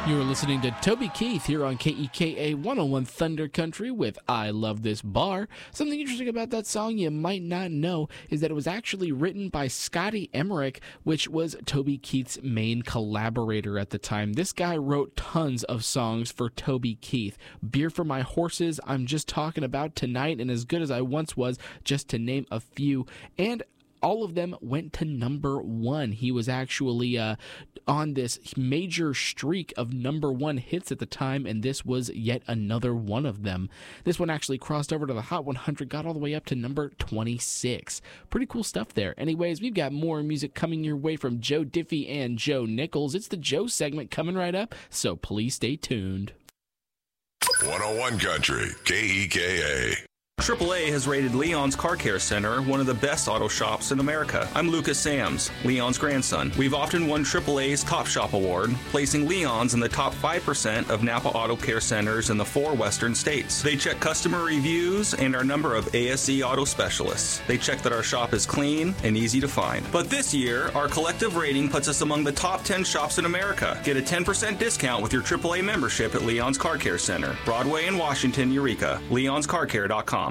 You're listening to Toby Keith here on KEKA 101 Thunder Country with I Love This Bar. Something interesting about that song you might not know is that it was actually written by Scotty Emmerich, which was Toby Keith's main collaborator at the time. This guy wrote tons of songs for Toby Keith. Beer for My Horses, I'm Just Talking About Tonight, and As Good As I Once Was, just to name a few. And all of them went to number one. He was actually on this major streak of number one hits at the time, and this was yet another one of them. This one actually crossed over to the Hot 100, got all the way up to number 26. Pretty cool stuff there. Anyways, we've got more music coming your way from Joe Diffie and Joe Nichols. It's the Joe segment coming right up, so please stay tuned. 101 Country, KEKA. AAA has rated Leon's Car Care Center one of the best auto shops in America. I'm Lucas Sams, Leon's grandson. We've often won AAA's Top Shop Award, placing Leon's in the top 5% of Napa Auto Care Centers in the 4 western states. They check customer reviews and our number of ASE auto specialists. They check that our shop is clean and easy to find. But this year, our collective rating puts us among the top 10 shops in America. Get a 10% discount with your AAA membership at Leon's Car Care Center, Broadway in Washington, Eureka. Leon'sCarCare.com.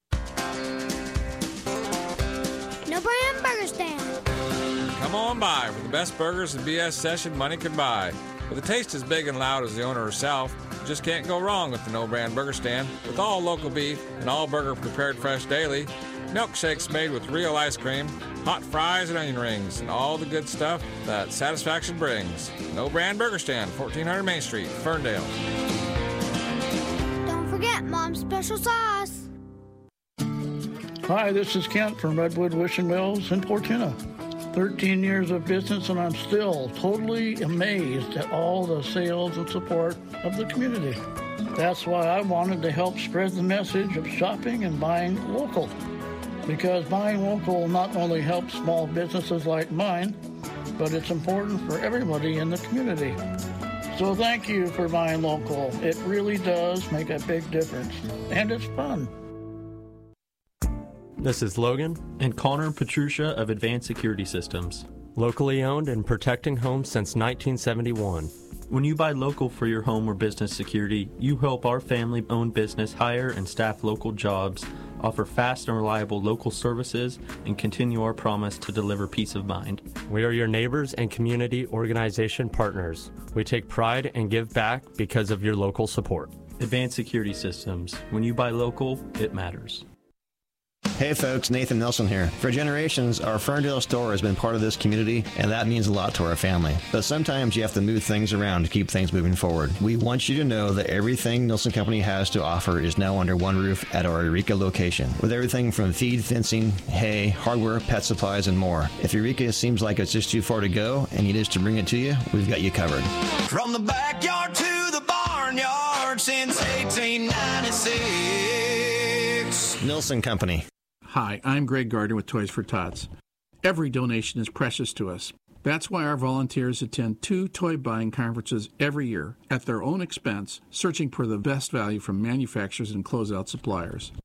Come on by for the best burgers the BS session money can buy. With a taste as big and loud as the owner herself, you just can't go wrong with the No Brand Burger Stand. With all local beef and all burger prepared fresh daily, milkshakes made with real ice cream, hot fries and onion rings, and all the good stuff that satisfaction brings. No Brand Burger Stand, 1400 Main Street, Ferndale. Don't forget Mom's special sauce. Hi, this is Kent from Redwood Wishing Wells in Fortuna. 13 years of business, and I'm still totally amazed at all the sales and support of the community. That's why I wanted to help spread the message of shopping and buying local. Because buying local not only helps small businesses like mine, but it's important for everybody in the community. So thank you for buying local. It really does make a big difference, and it's fun. This is Logan and Connor and Patricia of Advanced Security Systems. Locally owned and protecting homes since 1971. When you buy local for your home or business security, you help our family-owned business hire and staff local jobs, offer fast and reliable local services, and continue our promise to deliver peace of mind. We are your neighbors and community organization partners. We take pride and give back because of your local support. Advanced Security Systems. When you buy local, it matters. Hey folks, Nathan Nelson here. For generations, our Ferndale store has been part of this community, and that means a lot to our family. But sometimes you have to move things around to keep things moving forward. We want you to know that everything Nelson Company has to offer is now under one roof at our Eureka location, with everything from feed, fencing, hay, hardware, pet supplies, and more. If Eureka seems like it's just too far to go and you need us to bring it to you, we've got you covered. From the backyard to the barnyard since 1896. Nelson Company. Hi, I'm Greg Gardner with Toys for Tots. Every donation is precious to us. That's why our volunteers attend 2 toy buying conferences every year at their own expense, searching for the best value from manufacturers and closeout suppliers.